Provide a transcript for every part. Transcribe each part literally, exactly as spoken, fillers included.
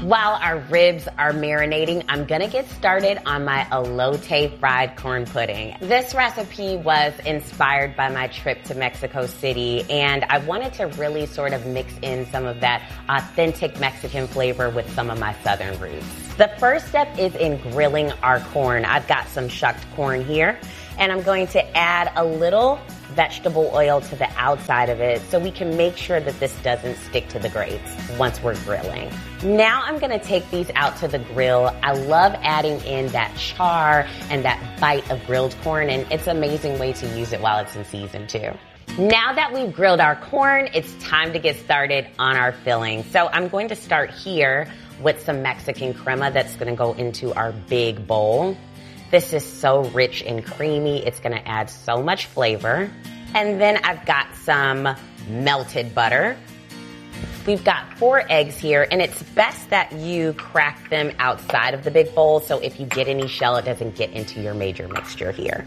While our ribs are marinating, I'm gonna get started on my elote fried corn pudding. This recipe was inspired by my trip to Mexico City, and I wanted to really sort of mix in some of that authentic Mexican flavor with some of my southern roots. The first step is in grilling our corn. I've got some shucked corn here, and I'm going to add a little vegetable oil to the outside of it so we can make sure that this doesn't stick to the grates once we're grilling. Now I'm gonna take these out to the grill. I love adding in that char and that bite of grilled corn, and it's an amazing way to use it while it's in season too. Now that we've grilled our corn, it's time to get started on our filling. So I'm going to start here with some Mexican crema that's gonna go into our big bowl. This is so rich and creamy. It's gonna add so much flavor. And then I've got some melted butter. We've got four eggs here, and it's best that you crack them outside of the big bowl, so if you get any shell, it doesn't get into your major mixture here.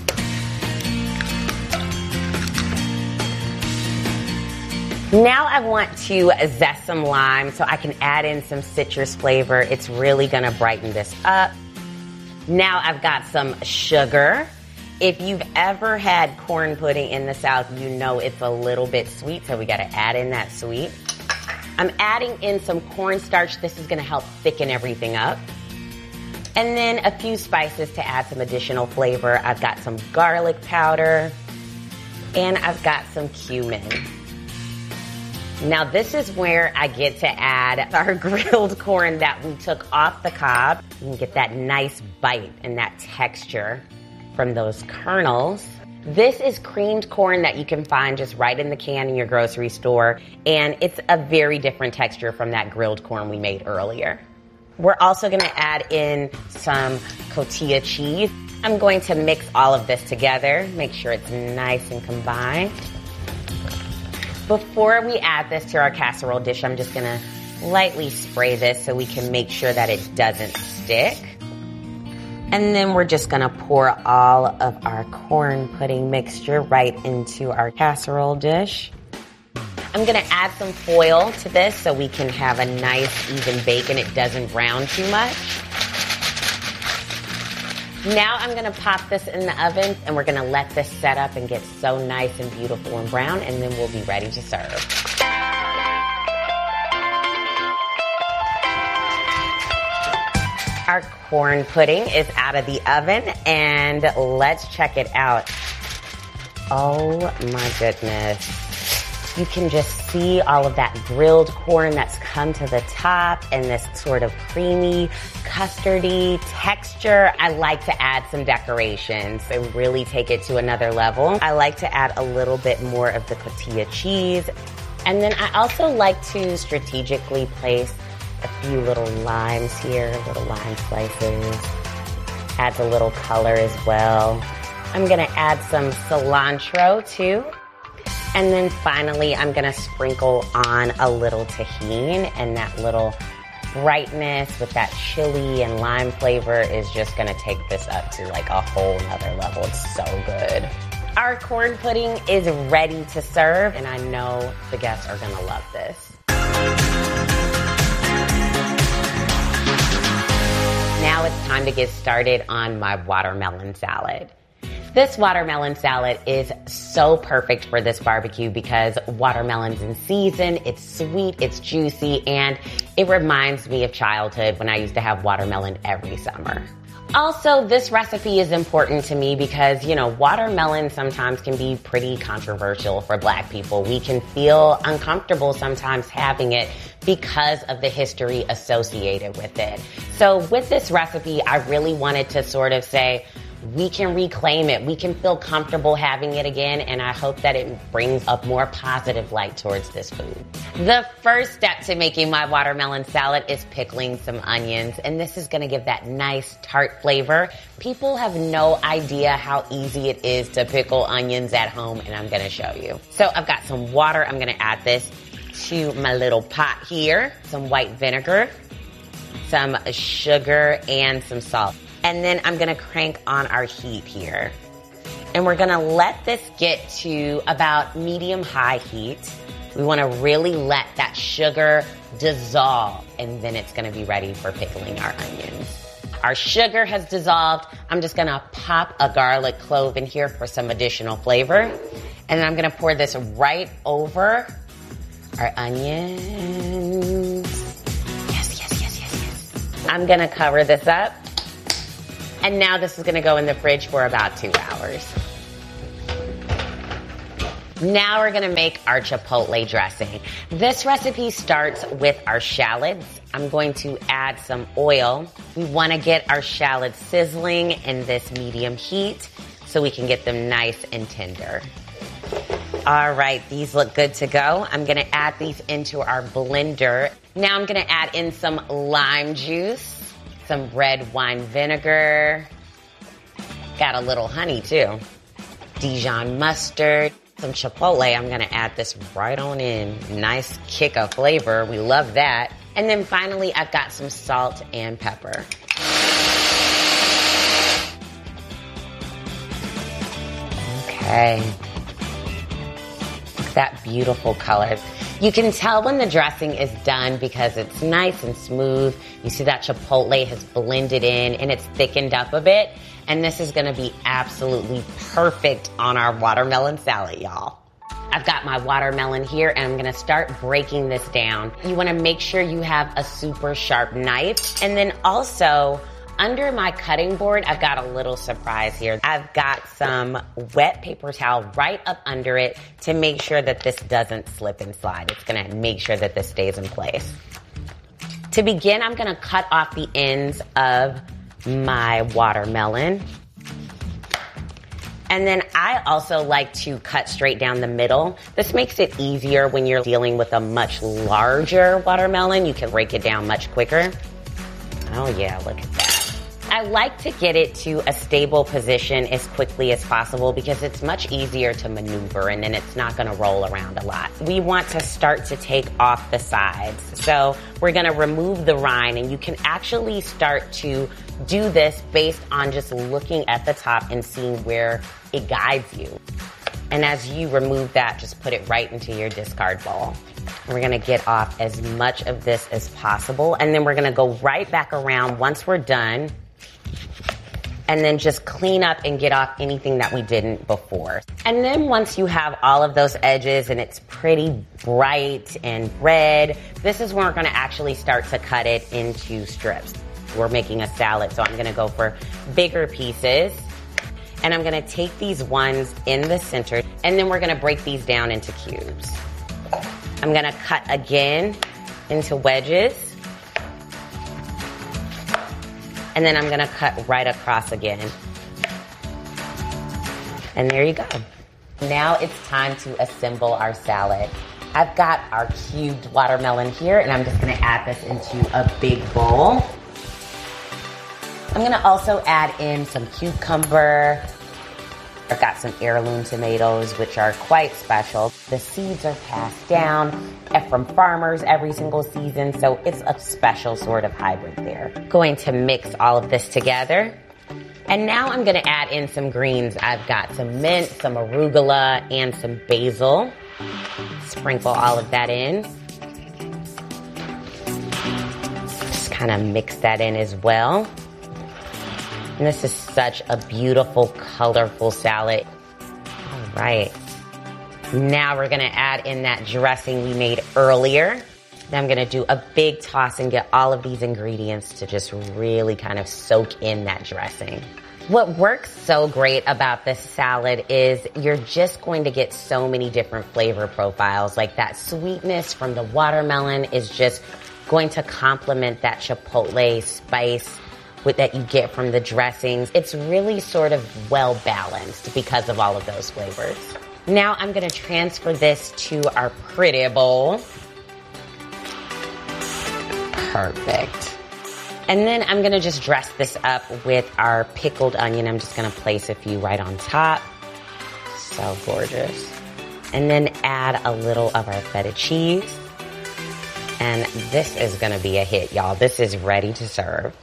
Now I want to zest some lime so I can add in some citrus flavor. It's really gonna brighten this up. Now I've got some sugar. If you've ever had corn pudding in the South, you know it's a little bit sweet, so we gotta add in that sweet. I'm adding in some cornstarch. This is gonna help thicken everything up. And then a few spices to add some additional flavor. I've got some garlic powder, and I've got some cumin. Now this is where I get to add our grilled corn that we took off the cob. You can get that nice bite and that texture from those kernels. This is creamed corn that you can find just right in the can in your grocery store, and it's a very different texture from that grilled corn we made earlier. We're also gonna add in some cotija cheese. I'm going to mix all of this together, make sure it's nice and combined. Before we add this to our casserole dish, I'm just gonna lightly spray this so we can make sure that it doesn't stick. And then we're just gonna pour all of our corn pudding mixture right into our casserole dish. I'm gonna add some foil to this so we can have a nice even bake and it doesn't brown too much. Now I'm gonna pop this in the oven, and we're gonna let this set up and get so nice and beautiful and brown, and then we'll be ready to serve. Our corn pudding is out of the oven, and let's check it out. Oh my goodness. You can just see all of that grilled corn that's come to the top and this sort of creamy, custardy texture. I like to add some decorations and really take it to another level. I like to add a little bit more of the cotija cheese. And then I also like to strategically place a few little limes here, little lime slices. Adds a little color as well. I'm gonna add some cilantro too. And then finally, I'm gonna sprinkle on a little tahini, and that little brightness with that chili and lime flavor is just gonna take this up to like a whole nother level. It's so good. Our corn pudding is ready to serve, and I know the guests are gonna love this. Now it's time to get started on my watermelon salad. This watermelon salad is so perfect for this barbecue because watermelon's in season, it's sweet, it's juicy, and it reminds me of childhood when I used to have watermelon every summer. Also, this recipe is important to me because, you know, watermelon sometimes can be pretty controversial for Black people. We can feel uncomfortable sometimes having it because of the history associated with it. So with this recipe, I really wanted to sort of say, we can reclaim it. We can feel comfortable having it again, and I hope that it brings a more positive light towards this food. The first step to making my watermelon salad is pickling some onions, and this is gonna give that nice tart flavor. People have no idea how easy it is to pickle onions at home, and I'm gonna show you. So I've got some water. I'm gonna add this to my little pot here, some white vinegar, some sugar, and some salt. And then I'm gonna crank on our heat here. And we're gonna let this get to about medium-high heat. We want to really let that sugar dissolve, and then it's going to be ready for pickling our onions. Our sugar has dissolved. I'm just going to pop a garlic clove in here for some additional flavor. And then I'm going to pour this right over our onions. Yes, yes, yes, yes, yes. I'm going to cover this up. And now this is going to go in the fridge for about two hours. Now we're gonna make our chipotle dressing. This recipe starts with our shallots. I'm going to add some oil. We wanna get our shallots sizzling in this medium heat so we can get them nice and tender. All right, these look good to go. I'm gonna add these into our blender. Now I'm gonna add in some lime juice, some red wine vinegar, got a little honey too, Dijon mustard, some chipotle. I'm gonna add this right on in. Nice kick of flavor. We love that. And then finally, I've got some salt and pepper. Okay. Look at that beautiful color. You can tell when the dressing is done because it's nice and smooth. You see that chipotle has blended in and it's thickened up a bit. And this is gonna be absolutely perfect on our watermelon salad, y'all. I've got my watermelon here and I'm gonna start breaking this down. You wanna make sure you have a super sharp knife. And then also, under my cutting board, I've got a little surprise here. I've got some wet paper towel right up under it to make sure that this doesn't slip and slide. It's gonna make sure that this stays in place. To begin, I'm gonna cut off the ends of my watermelon. And then I also like to cut straight down the middle. This makes it easier when you're dealing with a much larger watermelon. You can break it down much quicker. Oh yeah, look at that. I like to get it to a stable position as quickly as possible because it's much easier to maneuver and then it's not gonna roll around a lot. We want to start to take off the sides. So we're gonna remove the rind, and you can actually start to do this based on just looking at the top and seeing where it guides you. And as you remove that, just put it right into your discard bowl. We're gonna get off as much of this as possible, and then we're gonna go right back around once we're done, and then just clean up and get off anything that we didn't before. And then once you have all of those edges and it's pretty bright and red, this is when we're gonna actually start to cut it into strips. We're making a salad, so I'm gonna go for bigger pieces. And I'm gonna take these ones in the center, and then we're gonna break these down into cubes. I'm gonna cut again into wedges. And then I'm gonna cut right across again. And there you go. Now it's time to assemble our salad. I've got our cubed watermelon here, and I'm just gonna add this into a big bowl. I'm gonna also add in some cucumber. I've got some heirloom tomatoes, which are quite special. The seeds are passed down from farmers every single season, so it's a special sort of hybrid there. Going to mix all of this together. And now I'm gonna add in some greens. I've got some mint, some arugula, and some basil. Sprinkle all of that in. Just kind of mix that in as well. And this is such a beautiful, colorful salad. All right. Now we're gonna add in that dressing we made earlier. Then I'm gonna do a big toss and get all of these ingredients to just really kind of soak in that dressing. What works so great about this salad is you're just going to get so many different flavor profiles. Like that sweetness from the watermelon is just going to complement that chipotle spice with that you get from the dressings. It's really sort of well balanced because of all of those flavors. Now I'm gonna transfer this to our pretty bowl. Perfect. And then I'm gonna just dress this up with our pickled onion. I'm just gonna place a few right on top. So gorgeous. And then add a little of our feta cheese. And this is gonna be a hit, y'all. This is ready to serve.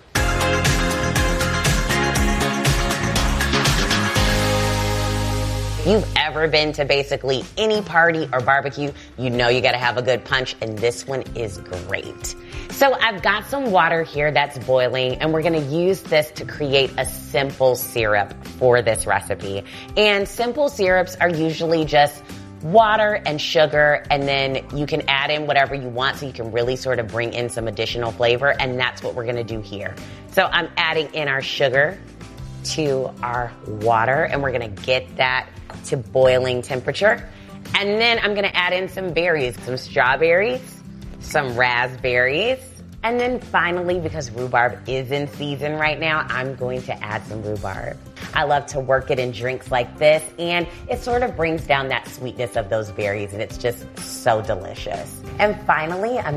you've ever been to basically any party or barbecue, you know you gotta have a good punch, and this one is great. So I've got some water here that's boiling, and we're gonna use this to create a simple syrup for this recipe. And simple syrups are usually just water and sugar, and then you can add in whatever you want so you can really sort of bring in some additional flavor, and that's what we're gonna do here. So I'm adding in our sugar to our water, and we're gonna get that to boiling temperature. And then I'm gonna add in some berries, some strawberries, some raspberries, and then finally, because rhubarb is in season right now, I'm going to add some rhubarb. I love to work it in drinks like this, and it sort of brings down that sweetness of those berries, and it's just so delicious. And finally, I'm